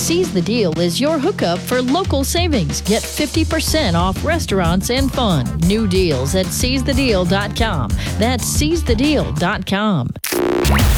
Seize the Deal is your hookup for local savings. Get 50% off restaurants and fun. New deals at seizethedeal.com. That's seizethedeal.com.